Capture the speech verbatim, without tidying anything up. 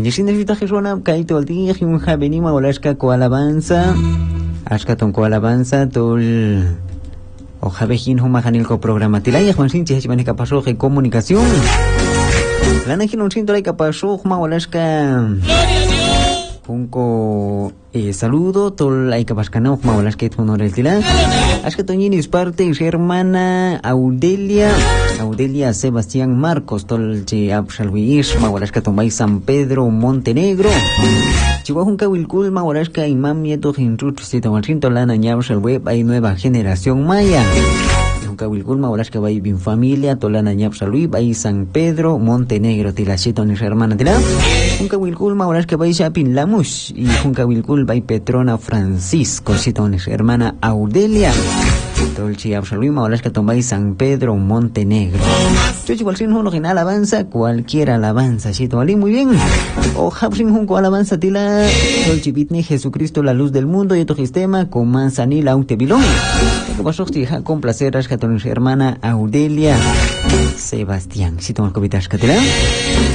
Yashin necesita Jesús Kaito al día un javenima olashka ko alabanza ashkaton ko alabanza tol o javejin huma hanilko programa tilaya Juan Sinchi hachimani kapasó de comunicación lana hin un sinto like pasó huma olashka Junco eh, saludo tol like pascana huma olashka honor el tila ashkaton yinis parte y hermana Audelia Audelia Sebastián Marcos tolche abshalwiish mawalashka tomay San Pedro Montenegro Chihuahua Wilkul mawalashka imam nieto hinchut sita walchinto lana ñabshal web hay nueva generación maya Junca Wilkul mawalashka bay bin familia tolana ñabshal web hay San Pedro Montenegro tilachito ni hermana tila Junca Wilkul mawalashka bay Chapin Lamush y Junca Wilkul bay Petrona Francisco sita ni hermana Audelia Tolchi Absaluma, Olasca Tombay San Pedro Montenegro. Chochi Walsin Huno en alabanza, cualquier alabanza, Chito Ali, muy bien. O Hapsin Junco alabanza tila, Tolchi Bitni, Jesucristo, la luz del mundo, y otro sistema, con Manzanila, un tebilón. Que pasó, con placer, Ashkaton, hermana Audelia Sebastián. Chito Malcovitashka tila.